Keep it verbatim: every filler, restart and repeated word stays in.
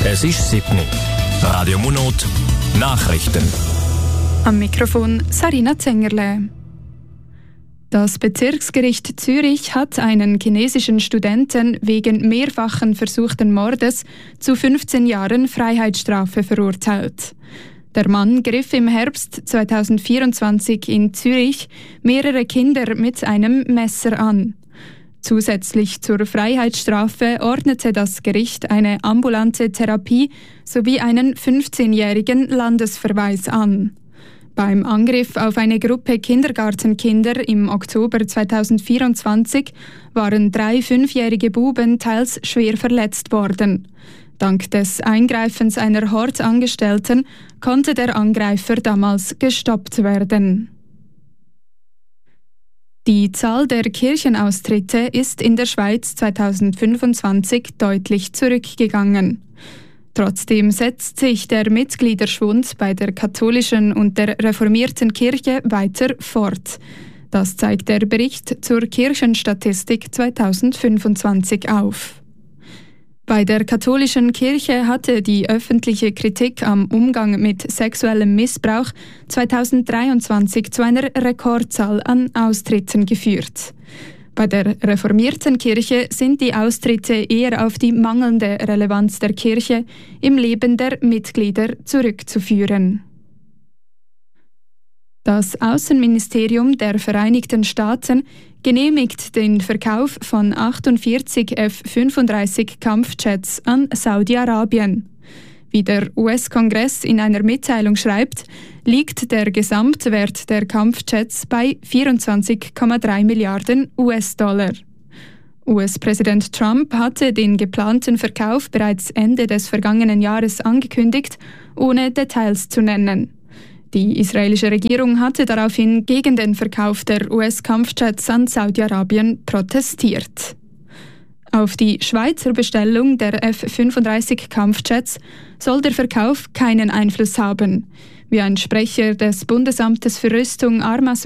Es ist sieben Uhr. Radio Munot Nachrichten. Am Mikrofon Sarina Zengerle. Das Bezirksgericht Zürich hat einen chinesischen Studenten wegen mehrfachen versuchten Mordes zu fünfzehn Jahren Freiheitsstrafe verurteilt. Der Mann griff im Herbst zweitausendvierundzwanzig in Zürich mehrere Kinder mit einem Messer an. Zusätzlich zur Freiheitsstrafe ordnete das Gericht eine ambulante Therapie sowie einen fünfzehnjährigen Landesverweis an. Beim Angriff auf eine Gruppe Kindergartenkinder im Oktober zweitausendvierundzwanzig waren drei fünfjährige Buben teils schwer verletzt worden. Dank des Eingreifens einer Hortangestellten konnte der Angreifer damals gestoppt werden. Die Zahl der Kirchenaustritte ist in der Schweiz zweitausendfünfundzwanzig deutlich zurückgegangen. Trotzdem setzt sich der Mitgliederschwund bei der katholischen und der reformierten Kirche weiter fort. Das zeigt der Bericht zur Kirchenstatistik zweitausendfünfundzwanzig auf. Bei der katholischen Kirche hatte die öffentliche Kritik am Umgang mit sexuellem Missbrauch zweitausenddreiundzwanzig zu einer Rekordzahl an Austritten geführt. Bei der reformierten Kirche sind die Austritte eher auf die mangelnde Relevanz der Kirche im Leben der Mitglieder zurückzuführen. Das Außenministerium der Vereinigten Staaten genehmigt den Verkauf von achtundvierzig F fünfunddreißig Kampfjets an Saudi-Arabien. Wie der U S-Kongress in einer Mitteilung schreibt, liegt der Gesamtwert der Kampfjets bei vierundzwanzig Komma drei Milliarden U S-Dollar. U S-Präsident Trump hatte den geplanten Verkauf bereits Ende des vergangenen Jahres angekündigt, ohne Details zu nennen. Die israelische Regierung hatte daraufhin gegen den Verkauf der U S-Kampfjets an Saudi-Arabien protestiert. Auf die Schweizer Bestellung der F fünfunddreißig Kampfjets soll der Verkauf keinen Einfluss haben. Wie ein Sprecher des Bundesamtes für Rüstung Armas